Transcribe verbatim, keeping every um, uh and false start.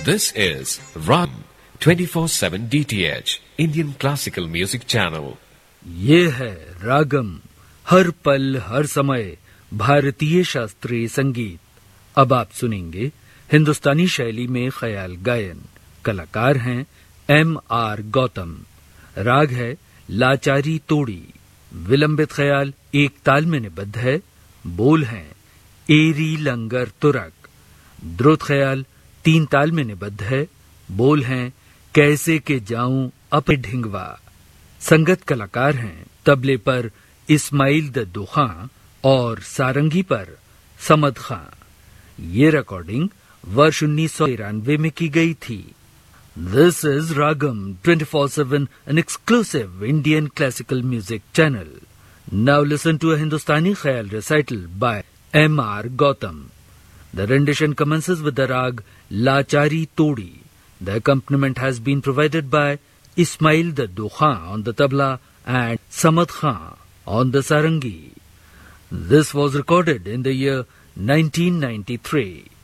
This is Run twenty-four seven D T H Indian Classical Music Channel. ये है रागम, हर पल हर समय भारतीय शास्त्रीय संगीत। अब आप सुनेंगे हिंदुस्तानी शैली में ख्याल गायन। कलाकार हैं एम आर गौतम। राग है लाचारी तोड़ी। विलंबित ख्याल एक ताल में निबद्ध है। बोल हैं एरी लंगर तुरक। द्रुत ख्याल तीन ताल में निबद्ध है। बोल हैं कैसे के जाऊं अप ढिंगवा। संगत कलाकार हैं तबले पर इस्माइल दद्दू खां और सारंगी पर समद खां। ये रिकॉर्डिंग वर्ष उन्नीस सौ तिरानवे में की गई थी। This is Ragam twenty-four seven, an exclusive Indian classical music channel. Now listen to a Hindustani Khayal recital by M R Gautam. The rendition commences with the rag Lachari Todi. The accompaniment has been provided by Ismail Daddu Khan on the tabla and Samad Khan on the sarangi. This was recorded in the year nineteen ninety-three.